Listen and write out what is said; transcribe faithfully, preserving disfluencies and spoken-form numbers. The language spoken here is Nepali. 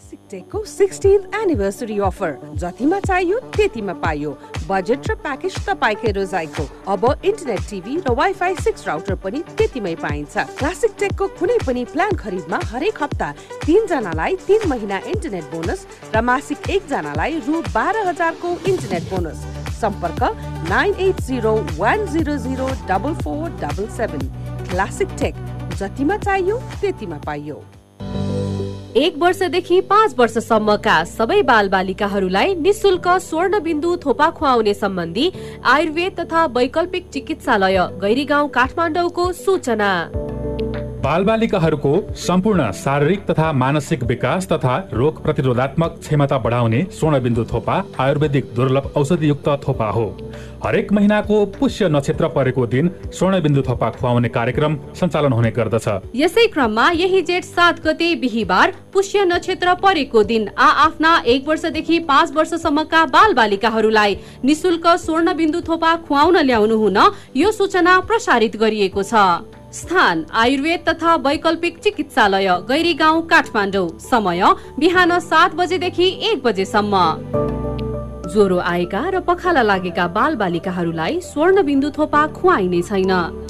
क्लासिक टेकको सिक्सटीन्थ एनिभर्सरी अफर जतिमा चाहियो त्यतिमा पाइयो। बजेट र प्याकेज तपाईकै रोजाइको। अब इन्टरनेट टिभी र वाइफाई सिक्स राउटर पनि त्यतिमै पाइन्छ। क्लासिक टेकको कुनै पनि प्लान खरिदमा हरेक हप्ता तीन जनालाई तीन महिना इन्टरनेट बोनस र मासिक एक जनालाई रु बाह्र हजारको इन्टरनेट बोनस। सम्पर्क nine at zero one zero zero double four double seven. Classic take, जतिमा चाहियो त्यतिमा पाइयो। एक वर्षदेखि पाँच वर्षसम्मका सबै बालबालिकाहरूलाई निशुल्क स्वर्ण बिन्दु थोपा खुवाउने सम्बन्धी आयुर्वेद तथा वैकल्पिक चिकित्सालय गैरीगाउँ काठमाडौँको सूचना। बालबालिकाहरूको सम्पूर्ण शारीरिक तथा मानसिक विकास तथा रोग प्रतिरोधात्मक क्षमता बढाउने स्वर्णबिन्दु थोपा आयुर्वेदिक दुर्लभ औषधियुक्त थोपा हो। हरेक महिनाको पुष्य नक्षत्र परेको दिन स्वर्णबिन्दु थोपा खुवाउने कार्यक्रम सञ्चालन हुने गर्दछ। यसै क्रममा यही जेठ सात गते बिहीबार पुष्य नक्षत्र परेको दिन आ आफ्ना एक वर्षदेखि पाँच वर्षसम्मका बालबालिकाहरूलाई निशुल्क स्वर्णबिन्दु थोपा खुवाउन ल्याउनु हुन यो सूचना प्रसारित गरिएको छ। स्थान आयुर्वेद तथा वैकल्पिक चिकित्सालय गैरीगाउँ काठमाडौँ। समय बिहान सात बजेदेखि एक बजेसम्म। ज्वरो आएका र पखाला लागेका बालबालिकाहरूलाई स्वर्ण बिन्दु थोपा खुवाइने छैन।